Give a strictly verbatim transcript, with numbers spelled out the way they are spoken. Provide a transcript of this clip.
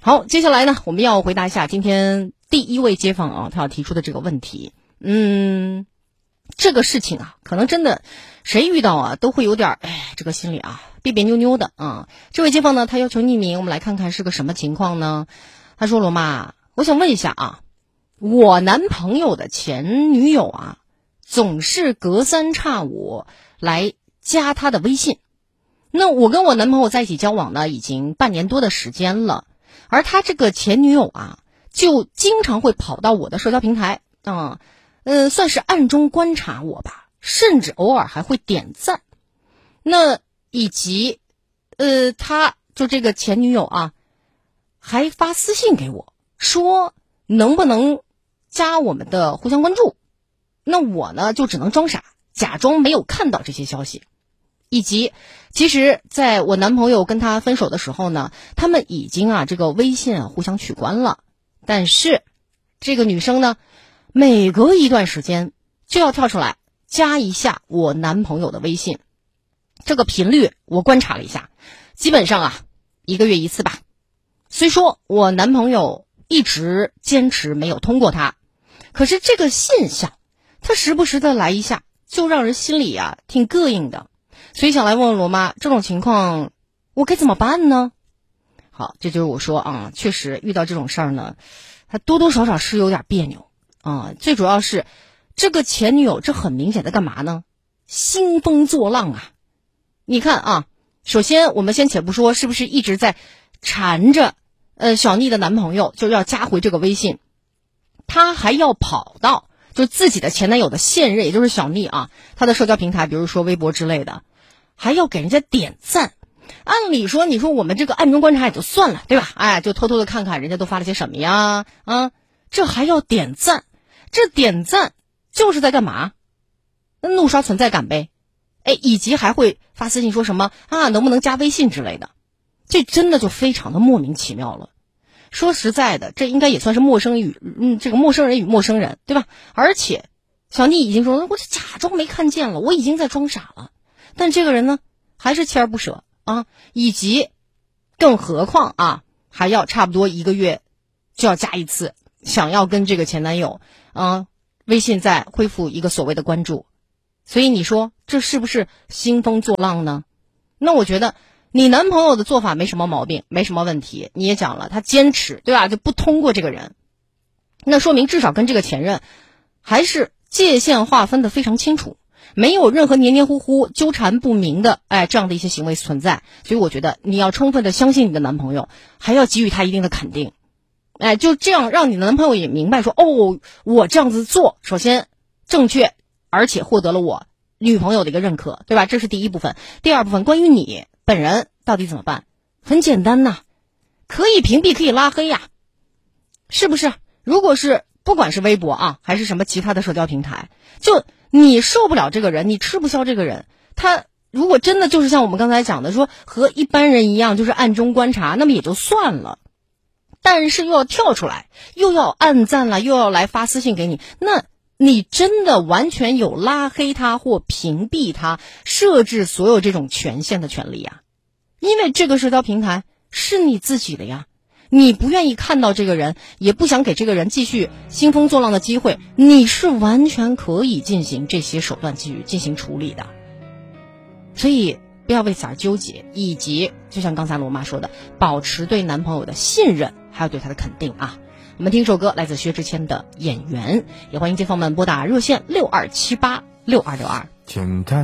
好，接下来呢，我们要回答一下今天第一位街坊啊，他要提出的这个问题。嗯，这个事情啊，可能真的谁遇到啊，都会有点哎，这个心里啊别别扭扭的啊。这位街坊呢，他要求匿名，我们来看看是个什么情况呢？他说：“罗妈，我想问一下啊，我男朋友的前女友啊，总是隔三差五来加他的微信。那我跟我男朋友在一起交往呢，已经半年多的时间了。”而他这个前女友啊，就经常会跑到我的社交平台啊，呃，算是暗中观察我吧，甚至偶尔还会点赞。那以及，呃，他就这个前女友啊，还发私信给我，说能不能加我们的互相关注。那我呢，就只能装傻，假装没有看到这些消息。以及其实在我男朋友跟他分手的时候呢，他们已经啊这个微信啊互相取关了，但是这个女生呢，每隔一段时间就要跳出来加一下我男朋友的微信。这个频率我观察了一下，基本上啊一个月一次吧。虽说我男朋友一直坚持没有通过他，可是这个现象他时不时的来一下，就让人心里啊挺膈应的。所以想来问问罗妈，这种情况我该怎么办呢？好，这就是我说啊，确实遇到这种事儿呢，他多多少少是有点别扭啊。最主要是这个前女友，这很明显的干嘛呢？兴风作浪啊！你看啊，首先我们先且不说是不是一直在缠着呃小妮的男朋友，就要加回这个微信，他还要跑到就自己的前男友的现任，也就是小妮啊，他的社交平台，比如说微博之类的。还要给人家点赞，按理说你说我们这个暗中观察也就算了，对吧？哎，就偷偷的看看人家都发了些什么呀，啊，这还要点赞，这点赞就是在干嘛？那怒刷存在感呗，哎，以及还会发私信说什么啊，能不能加微信之类的，这真的就非常的莫名其妙了。说实在的，这应该也算是陌生与嗯这个陌生人与陌生人，对吧？而且小妮已经说，我就假装没看见了，我已经在装傻了。但这个人呢，还是锲而不舍啊，以及更何况啊，还要差不多一个月就要加一次，想要跟这个前男友啊微信再恢复一个所谓的关注，所以你说这是不是兴风作浪呢？那我觉得你男朋友的做法没什么毛病，没什么问题，你也讲了他坚持，对吧？就不通过这个人，那说明至少跟这个前任还是界限划分的非常清楚。没有任何黏黏糊糊纠缠不明的哎这样的一些行为存在，所以我觉得你要充分的相信你的男朋友，还要给予他一定的肯定，哎，就这样让你的男朋友也明白说，哦，我这样子做首先正确，而且获得了我女朋友的一个认可，对吧？这是第一部分。第二部分关于你本人到底怎么办？很简单呐，可以屏蔽可以拉黑呀，是不是？如果是不管是微博啊还是什么其他的社交平台，就你受不了这个人，你吃不消这个人，他如果真的就是像我们刚才讲的说和一般人一样就是暗中观察，那么也就算了，但是又要跳出来，又要按赞了，又要来发私信给你，那你真的完全有拉黑他或屏蔽他设置所有这种权限的权利呀。因为这个社交平台是你自己的呀，你不愿意看到这个人，也不想给这个人继续兴风作浪的机会，你是完全可以进行这些手段去进行处理的。所以不要为此而纠结，以及就像刚才罗妈说的，保持对男朋友的信任，还有对他的肯定啊。我们听一首歌，来自薛之谦的《演员》，也欢迎街坊们拨打热线六二七八六二六二。 简单